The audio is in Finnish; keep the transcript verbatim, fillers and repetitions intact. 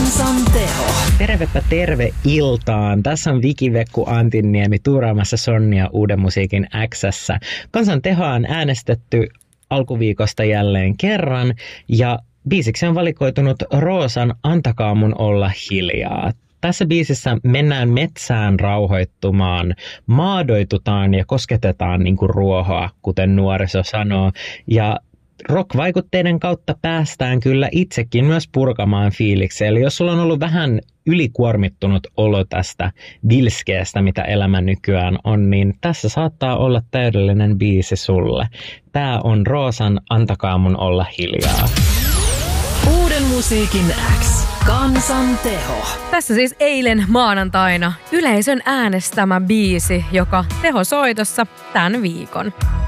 Kansanteho. Tervepä terve iltaan. Tässä on Viki Vekku Antinniemi tuuraamassa Sonnia Uuden musiikin X:ssä. Kansantehoa on äänestetty alkuviikosta jälleen kerran ja biisiksi on valikoitunut Roosan Antakaa mun olla hiljaa. Tässä biisissä mennään metsään rauhoittumaan, maadoitutaan ja kosketetaan niin kuin ruohoa, kuten nuoriso sanoo. Ja rock-vaikutteiden kautta päästään kyllä itsekin myös purkamaan fiiliksiä. Eli jos sulla on ollut vähän ylikuormittunut olo tästä vilskeästä, mitä elämä nykyään on, niin tässä saattaa olla täydellinen biisi sulle. Tää on Roosan Antakaa mun olla hiljaa. Uuden musiikin X. Kansanteho. Tässä siis eilen maanantaina yleisön äänestämä biisi, joka tehosoitossa tämän viikon.